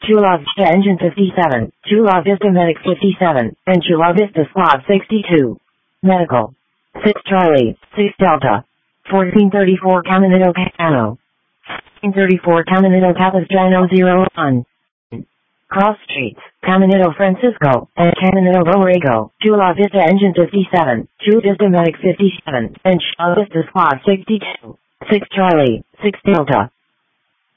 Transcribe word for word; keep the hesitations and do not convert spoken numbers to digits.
Chula Vista Engine fifty-seven, Chula Vista Medic fifty-seven, and Chula Vista Squad sixty-two. Medical. six Charlie, six Delta. fourteen thirty-four Caminito Cano. fourteen thirty-four Caminito Capistrano zero one. Cross Streets, Caminito Francisco, and Caminito Borrego, Chula Vista Engine fifty-seven, Chula Vista Medic fifty-seven, and Chula Vista Squad sixty-two. six Charlie, six Delta.